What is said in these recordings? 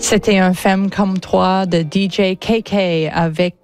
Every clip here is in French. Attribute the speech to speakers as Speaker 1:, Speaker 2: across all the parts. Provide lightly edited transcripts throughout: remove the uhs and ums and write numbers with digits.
Speaker 1: C'était un Femme comme toi de DJ KK avec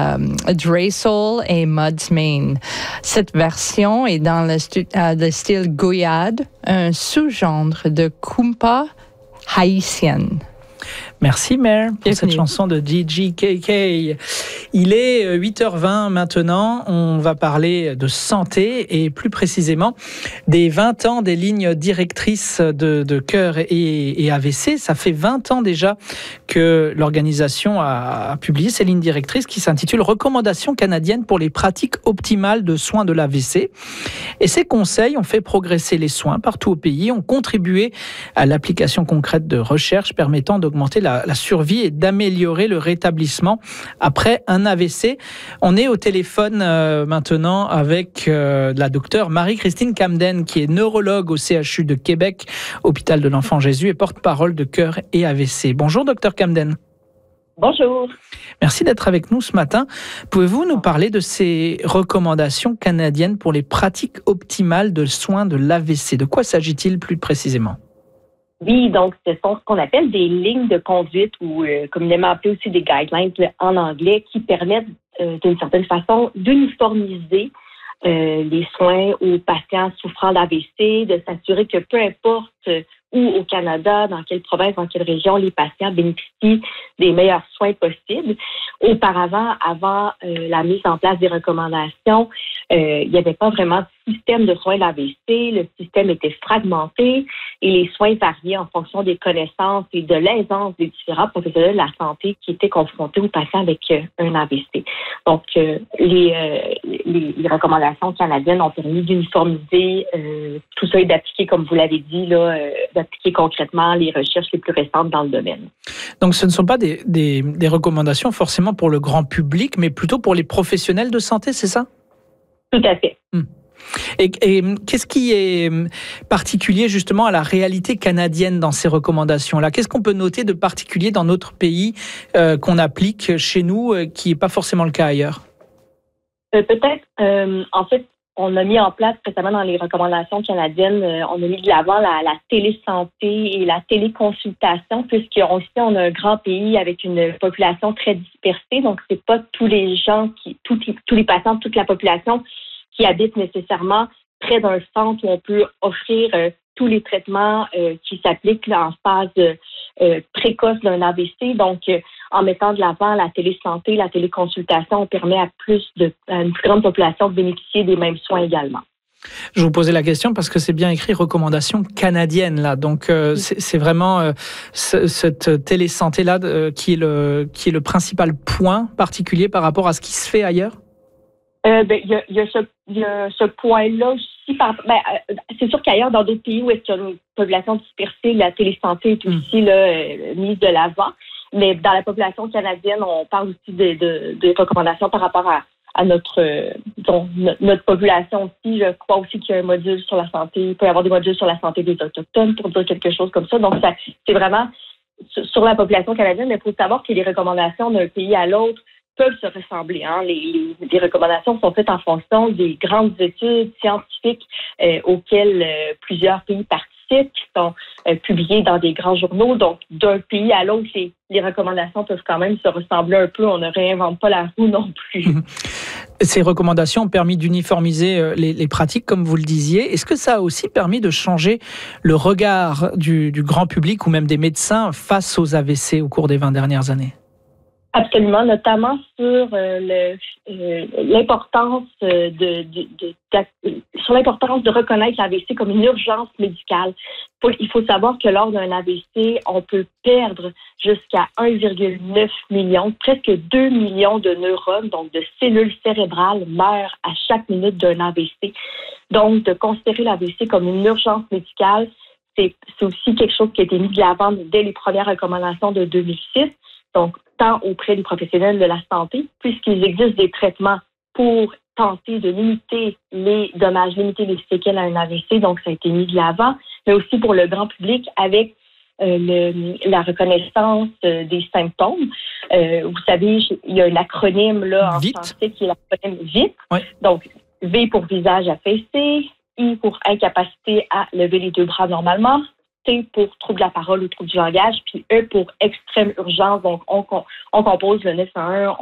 Speaker 1: Dre Soul et Mud's Main. Cette version est dans le style gouyade, un sous-genre de compas haïtienne.
Speaker 2: Merci Mère pour cette chanson de DJ KK. Il est 8h20 maintenant. On va parler de santé et plus précisément des 20 ans des lignes directrices de cœur et AVC. Ça fait 20 ans déjà que l'organisation a publié ces lignes directrices qui s'intitulent Recommandations canadiennes pour les pratiques optimales de soins de l'AVC. Et ces conseils ont fait progresser les soins partout au pays, ont contribué à l'application concrète de recherches permettant d'augmenter la survie et d'améliorer le rétablissement après un AVC. On est au téléphone maintenant avec la docteure Marie-Christine Camden, qui est neurologue au CHU de Québec, hôpital de l'Enfant Jésus et porte-parole de Cœur et AVC. Bonjour docteur Camden.
Speaker 3: Bonjour.
Speaker 2: Merci d'être avec nous ce matin. Pouvez-vous nous parler de ces recommandations canadiennes pour les pratiques optimales de soins de l'AVC? De quoi s'agit-il plus précisément?
Speaker 3: Oui, donc ce sont ce qu'on appelle des lignes de conduite ou communément appelées aussi des guidelines en anglais qui permettent d'une certaine façon d'uniformiser les soins aux patients souffrant d'AVC, de s'assurer que peu importe où au Canada, dans quelle province, dans quelle région les patients bénéficient des meilleurs soins possibles. Auparavant, avant la mise en place des recommandations, il n'y avait pas vraiment de système de soins de l'AVC. Le système était fragmenté et les soins variaient en fonction des connaissances et de l'aisance des différents professionnels de la santé qui étaient confrontés aux patients avec un AVC. Donc, les recommandations canadiennes ont permis d'uniformiser tout ça et d'appliquer, comme vous l'avez dit, là, d'appliquer concrètement les recherches les plus récentes dans le domaine.
Speaker 2: Donc, ce ne sont pas des recommandations forcément pour le grand public, mais plutôt pour les professionnels de santé, c'est ça?
Speaker 3: Tout à fait.
Speaker 2: Et qu'est-ce qui est particulier justement à la réalité canadienne dans ces recommandations-là? Qu'est-ce qu'on peut noter de particulier dans notre pays qu'on applique chez nous, qui n'est pas forcément le cas ailleurs?
Speaker 3: Peut-être, en fait, on a mis en place récemment dans les recommandations canadiennes, on a mis de l'avant la télésanté et la téléconsultation, puisqu'on a un grand pays avec une population très dispersée, donc c'est pas tous les gens tous les patients, toute la population qui habitent nécessairement près d'un centre où on peut offrir tous les traitements qui s'appliquent là, en phase précoce d'un AVC. Donc, en mettant de l'avant la télésanté, la téléconsultation, on permet à une plus grande population de bénéficier des mêmes soins également.
Speaker 2: Je vous posais la question parce que c'est bien écrit recommandations canadiennes là, donc c'est vraiment cette télésanté là qui est le principal point particulier par rapport à ce qui se fait ailleurs.
Speaker 3: Il y a ce point-là aussi. C'est sûr qu'ailleurs, dans d'autres pays où est-ce qu'il y a une population dispersée, la télésanté est aussi mise de l'avant. Mais dans la population canadienne, on parle aussi de recommandations par rapport à notre population aussi. Je crois aussi qu'il y a un module sur la santé. Il peut y avoir des modules sur la santé des Autochtones pour dire quelque chose comme ça. Donc, c'est vraiment sur la population canadienne. Mais il faut savoir que les recommandations d'un pays à l'autre peuvent se ressembler. Hein. Les recommandations sont faites en fonction des grandes études scientifiques auxquelles plusieurs pays participent, qui sont publiées dans des grands journaux. Donc, d'un pays à l'autre, les recommandations peuvent quand même se ressembler un peu. On ne réinvente pas la roue non plus.
Speaker 2: Ces recommandations ont permis d'uniformiser les pratiques, comme vous le disiez. Est-ce que ça a aussi permis de changer le regard du grand public ou même des médecins face aux AVC au cours des 20 dernières années?
Speaker 3: Absolument, notamment sur l'importance sur l'importance de reconnaître l'AVC comme une urgence médicale. Il faut savoir que lors d'un AVC, on peut perdre jusqu'à 1,9 million, presque 2 millions de neurones, donc de cellules cérébrales, meurent à chaque minute d'un AVC. Donc, de considérer l'AVC comme une urgence médicale, c'est aussi quelque chose qui a été mis de l'avant dès les premières recommandations de 2006. Donc, tant auprès des professionnels de la santé, puisqu'il existe des traitements pour tenter de limiter les dommages, limiter les séquelles à un AVC, donc ça a été mis de l'avant, mais aussi pour le grand public avec la reconnaissance des symptômes. Vous savez, il y a un acronyme là en français qui est l'acronyme VIT. Oui. Donc, V pour visage affaissé, I pour incapacité à lever les deux bras normalement, T pour trouble de la parole ou trouble du langage, puis E pour extrême urgence. Donc, on compose le 911,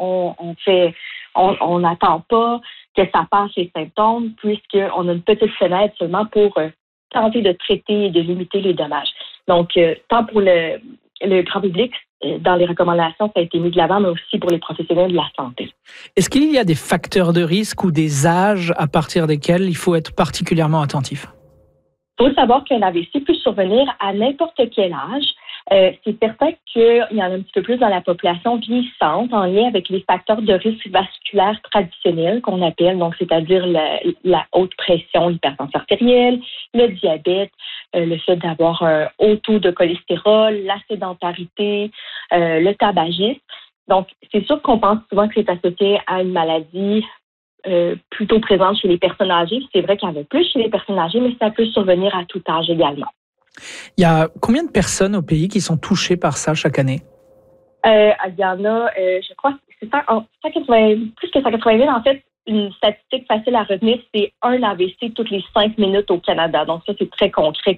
Speaker 3: on n'attend pas que ça passe les symptômes, puisqu'on a une petite fenêtre seulement pour tenter de traiter et de limiter les dommages. Donc, tant pour le grand public, dans les recommandations, ça a été mis de l'avant, mais aussi pour les professionnels de la santé.
Speaker 2: Est-ce qu'il y a des facteurs de risque ou des âges à partir desquels il faut être particulièrement attentif?
Speaker 3: Il faut savoir qu'un AVC peut survenir à n'importe quel âge. C'est certain qu'il y en a un petit peu plus dans la population vieillissante en lien avec les facteurs de risque vasculaire traditionnels qu'on appelle, donc c'est-à-dire la haute pression, l'hypertension artérielle, le diabète, le fait d'avoir un haut taux de cholestérol, la sédentarité, le tabagisme. Donc, c'est sûr qu'on pense souvent que c'est associé à une maladie plutôt présente chez les personnes âgées. C'est vrai qu'il y en a plus chez les personnes âgées, mais ça peut survenir à tout âge également.
Speaker 2: Il y a combien de personnes au pays qui sont touchées par ça chaque année?
Speaker 3: Il y en a, je crois, c'est plus que 180 000. En fait, une statistique facile à retenir, c'est un AVC toutes les 5 minutes au Canada. Donc ça, c'est très concret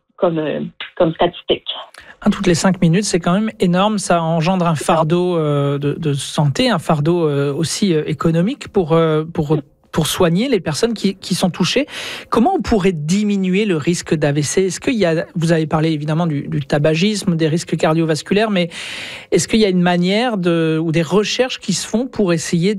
Speaker 3: comme statistique.
Speaker 2: Toutes les 5 minutes, c'est quand même énorme. Ça engendre un fardeau de santé, un fardeau aussi économique pour soigner les personnes qui sont touchées. Comment on pourrait diminuer le risque d'AVC? Est-ce qu'il y a, vous avez parlé évidemment du tabagisme, des risques cardiovasculaires, mais est-ce qu'il y a une manière ou des recherches qui se font pour essayer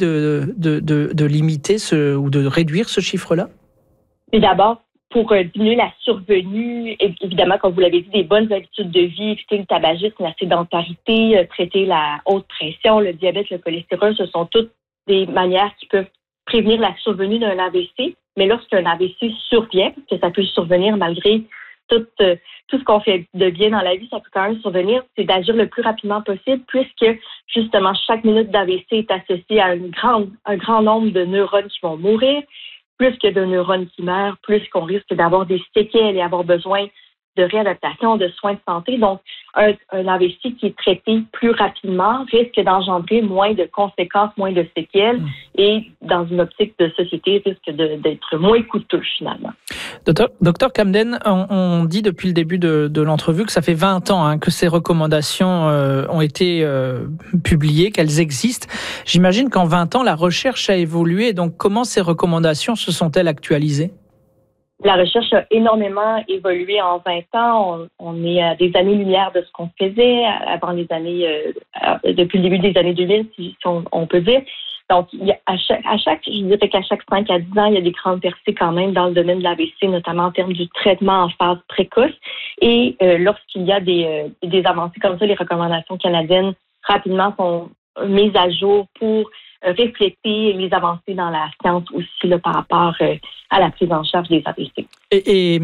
Speaker 2: de limiter ou de réduire ce chiffre-là?
Speaker 3: Et d'abord, pour diminuer la survenue, évidemment, comme vous l'avez dit, des bonnes habitudes de vie, éviter le tabagisme, la sédentarité, traiter la haute pression, le diabète, le cholestérol, ce sont toutes des manières qui peuvent prévenir la survenue d'un AVC. Mais lorsqu'un AVC survient, parce que ça peut survenir malgré tout ce qu'on fait de bien dans la vie, ça peut quand même survenir, c'est d'agir le plus rapidement possible, puisque justement chaque minute d'AVC est associée à un grand nombre de neurones qui vont mourir. Plus que de neurones qui meurent, plus qu'on risque d'avoir des séquelles et avoir besoin de réadaptation, de soins de santé. Donc, un AVC qui est traité plus rapidement risque d'engendrer moins de conséquences, moins de séquelles et, dans une optique de société, risque d'être moins coûteux finalement.
Speaker 2: Docteur Camden, on dit depuis le début de l'entrevue que ça fait 20 ans que ces recommandations ont été publiées, qu'elles existent. J'imagine qu'en 20 ans, la recherche a évolué. Donc, comment ces recommandations se sont-elles actualisées?
Speaker 3: La recherche a énormément évolué en 20 ans. On est à des années-lumière de ce qu'on faisait avant les années, depuis le début des années 2000, si on peut dire. Donc, je dirais qu'à chaque 5 à 10 ans, il y a des grandes percées quand même dans le domaine de l'AVC, notamment en termes du traitement en phase précoce. Et lorsqu'il y a des avancées comme ça, les recommandations canadiennes rapidement sont mises à jour pour refléter les avancées dans la science aussi par rapport à la prise en charge des AVC.
Speaker 2: Et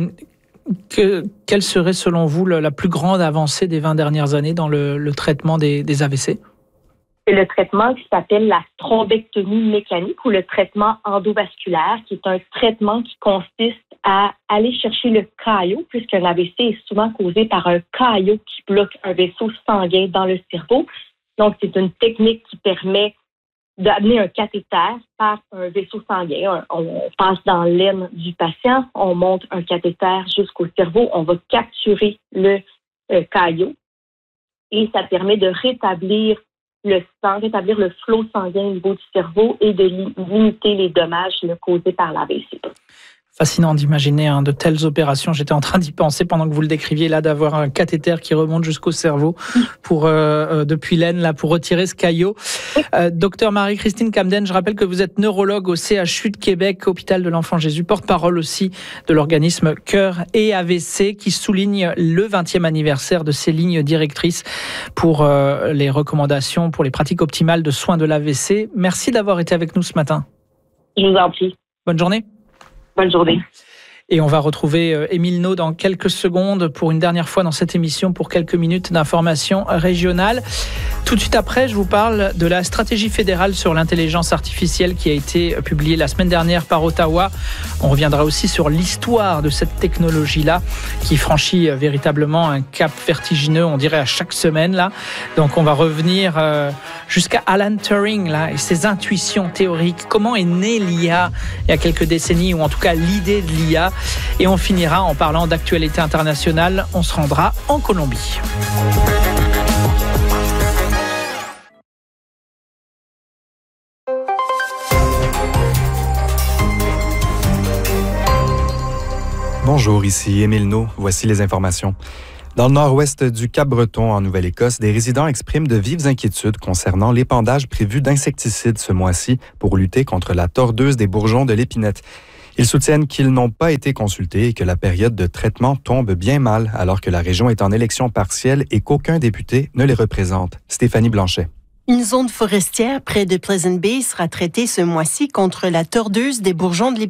Speaker 2: quelle serait selon vous la plus grande avancée des 20 dernières années dans le traitement des AVC?
Speaker 3: C'est le traitement qui s'appelle la thrombectomie mécanique ou le traitement endovasculaire, qui est un traitement qui consiste à aller chercher le caillot, puisqu'un AVC est souvent causé par un caillot qui bloque un vaisseau sanguin dans le cerveau. Donc, c'est une technique qui permet d'amener un cathéter par un vaisseau sanguin. On passe dans l'aine du patient, on monte un cathéter jusqu'au cerveau, on va capturer le caillot et ça permet de rétablir le sang, rétablir le flot sanguin au niveau du cerveau et de limiter les dommages causés par l'AVC.
Speaker 2: Fascinant d'imaginer de telles opérations. J'étais en train d'y penser pendant que vous le décriviez là, d'avoir un cathéter qui remonte jusqu'au cerveau depuis l'aine là pour retirer ce caillot. Docteur Marie-Christine Camden, je rappelle que vous êtes neurologue au CHU de Québec, Hôpital de l'Enfant Jésus, porte-parole aussi de l'organisme Cœur et AVC qui souligne le 20e anniversaire de ces lignes directrices pour les recommandations pour les pratiques optimales de soins de l'AVC. Merci d'avoir été avec nous ce matin.
Speaker 3: Je vous en prie.
Speaker 2: Bonne journée.
Speaker 3: Bonne journée.
Speaker 2: Et on va retrouver Émile Naud dans quelques secondes pour une dernière fois dans cette émission pour quelques minutes d'information régionale. Tout de suite après, je vous parle de la stratégie fédérale sur l'intelligence artificielle qui a été publiée la semaine dernière par Ottawa. On reviendra aussi sur l'histoire de cette technologie-là qui franchit véritablement un cap vertigineux, on dirait à chaque semaine là. Donc on va revenir jusqu'à Alan Turing là et ses intuitions théoriques. Comment est née l'IA il y a quelques décennies ou en tout cas l'idée de l'IA. Et on finira en parlant d'actualité internationale. On se rendra en Colombie.
Speaker 4: Bonjour, ici Émile No. Voici les informations. Dans le nord-ouest du Cap-Breton, en Nouvelle-Écosse, des résidents expriment de vives inquiétudes concernant l'épandage prévu d'insecticides ce mois-ci pour lutter contre la tordeuse des bourgeons de l'épinette. Ils soutiennent qu'ils n'ont pas été consultés et que la période de traitement tombe bien mal alors que la région est en élection partielle et qu'aucun député ne les représente. Stéphanie Blanchet.
Speaker 5: Une zone forestière près de Pleasant Bay sera traitée ce mois-ci contre la tordeuse des bourgeons de l'épinette.